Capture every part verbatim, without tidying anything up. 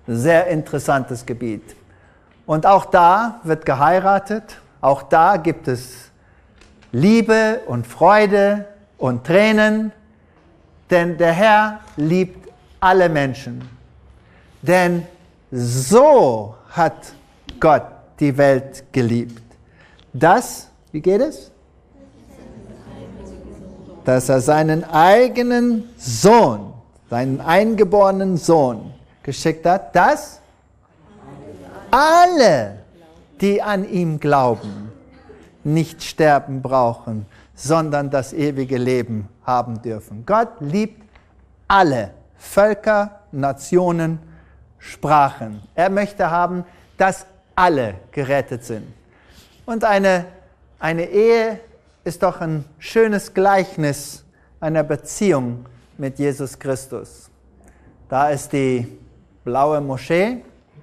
Sehr interessantes Gebiet. Und auch da wird geheiratet, auch da gibt es Liebe und Freude und Tränen, denn der Herr liebt alle Menschen. Denn so hat Gott die Welt geliebt. Das, wie geht es? Dass er seinen eigenen Sohn, seinen eingeborenen Sohn geschickt hat, dass alle, die an ihm glauben, nicht sterben brauchen, sondern das ewige Leben haben dürfen. Gott liebt alle Völker, Nationen, Sprachen. Er möchte haben, dass alle gerettet sind. Und eine, eine Ehe ist doch ein schönes Gleichnis einer Beziehung mit Jesus Christus. Da ist die blaue Moschee,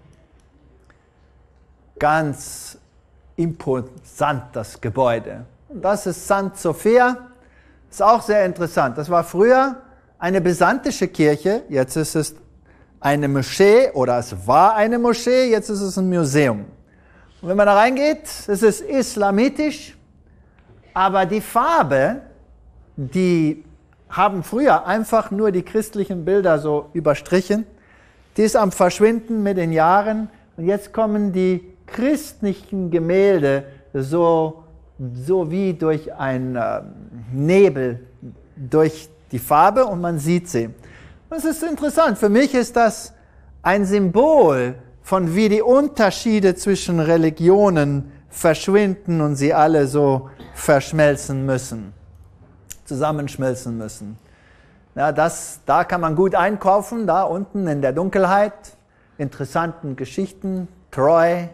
ganz imposant das Gebäude. Und das ist Sankt Sophia, ist auch sehr interessant. Das war früher eine byzantische Kirche, jetzt ist es eine Moschee oder es war eine Moschee, jetzt ist es ein Museum. Und wenn man da reingeht, es ist islamitisch, aber die Farbe, die haben früher einfach nur die christlichen Bilder so überstrichen, die ist am Verschwinden mit den Jahren und jetzt kommen die christlichen Gemälde so, so wie durch einen äh, Nebel durch die Farbe und man sieht sie. Und es ist interessant, für mich ist das ein Symbol von wie die Unterschiede zwischen Religionen verschwinden und sie alle so verschmelzen müssen, zusammenschmelzen müssen. Ja, das, da kann man gut einkaufen, da unten in der Dunkelheit, interessanten Geschichten, Troy,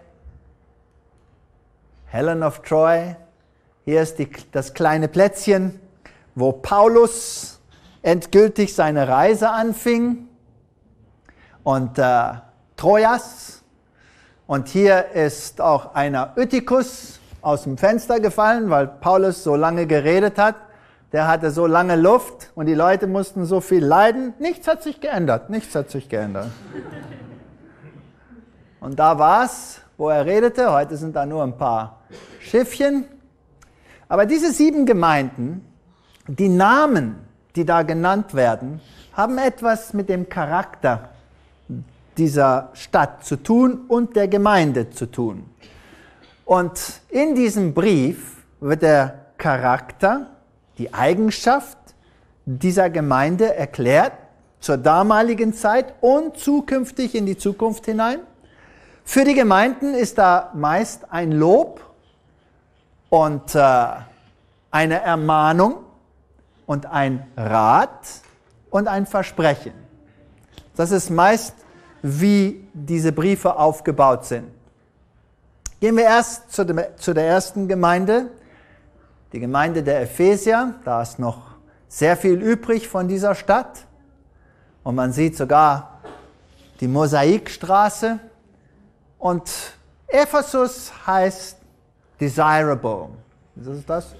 Helen of Troy. Hier ist die, das kleine Plätzchen, wo Paulus endgültig seine Reise anfing. Und äh, Trojas. Und hier ist auch einer Ütikus aus dem Fenster gefallen, weil Paulus so lange geredet hat. Der hatte so lange Luft und die Leute mussten so viel leiden. Nichts hat sich geändert, nichts hat sich geändert. Und da war es, wo er redete. Heute sind da nur ein paar Schiffchen. Aber diese sieben Gemeinden, die Namen, die da genannt werden, haben etwas mit dem Charakter dieser Stadt zu tun und der Gemeinde zu tun. Und in diesem Brief wird der Charakter, die Eigenschaft dieser Gemeinde erklärt, zur damaligen Zeit und zukünftig in die Zukunft hinein. Für die Gemeinden ist da meist ein Lob und äh, eine Ermahnung und ein Rat und ein Versprechen. Das ist meist, wie diese Briefe aufgebaut sind. Gehen wir erst zu, dem, zu der ersten Gemeinde, die Gemeinde der Epheser. Da ist noch sehr viel übrig von dieser Stadt. Und man sieht sogar die Mosaikstraße. Und Ephesus heißt desirable. Was ist das?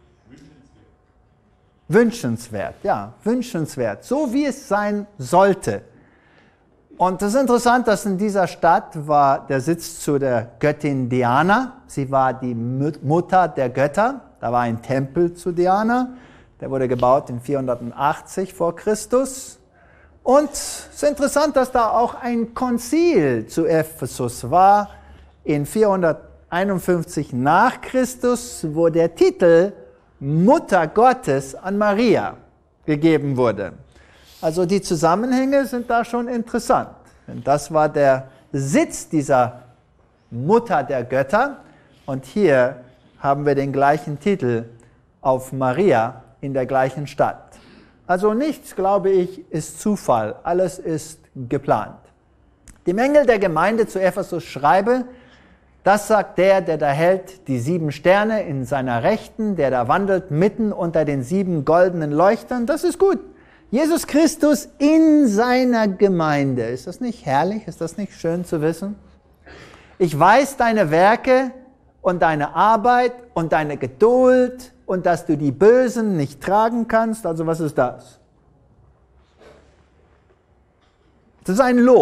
Wünschenswert, ja, wünschenswert. So wie es sein sollte. Und es ist interessant, dass in dieser Stadt war der Sitz zu der Göttin Diana. Sie war die Mutter der Götter. Da war ein Tempel zu Diana. Der wurde gebaut in vierhundertachtzig vor Christus. Und es ist interessant, dass da auch ein Konzil zu Ephesus war in vierhunderteinundfünfzig nach Christus, wo der Titel Mutter Gottes an Maria gegeben wurde. Also die Zusammenhänge sind da schon interessant. Denn das war der Sitz dieser Mutter der Götter. Und hier haben wir den gleichen Titel auf Maria in der gleichen Stadt. Also nichts, glaube ich, ist Zufall. Alles ist geplant. Dem Engel der Gemeinde zu Ephesus schreibe, das sagt der, der da hält die sieben Sterne in seiner Rechten, der da wandelt mitten unter den sieben goldenen Leuchtern. Das ist gut. Jesus Christus in seiner Gemeinde. Ist das nicht herrlich? Ist das nicht schön zu wissen? Ich weiß deine Werke und deine Arbeit und deine Geduld und dass du die Bösen nicht tragen kannst. Also was ist das? Das ist ein Lob.